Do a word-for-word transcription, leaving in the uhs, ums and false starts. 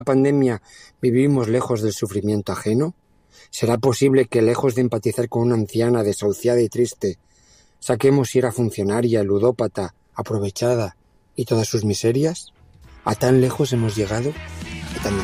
pandemia vivimos lejos del sufrimiento ajeno? ¿Será posible que, lejos de empatizar con una anciana desahuciada y triste, saquemos si era funcionaria, ludópata, aprovechada y todas sus miserias? ¿A tan lejos hemos llegado? ¿A tan